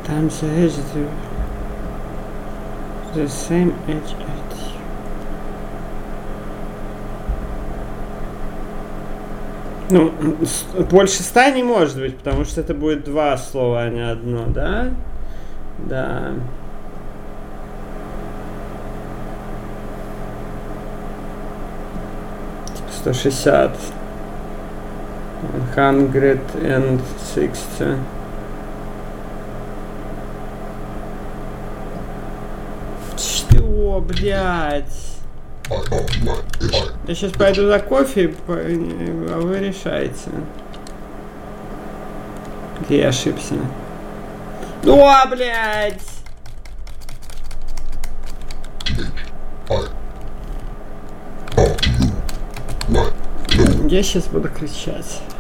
Times the edge to the same edge at you. Ну, больше 100 не может быть, потому что это будет два слова, а не одно, да? Да. Типа 160. 160. Что, блядь? Я сейчас пойду за кофе, а вы решаете. Где я ошибся? О, блядь! Я сейчас буду кричать.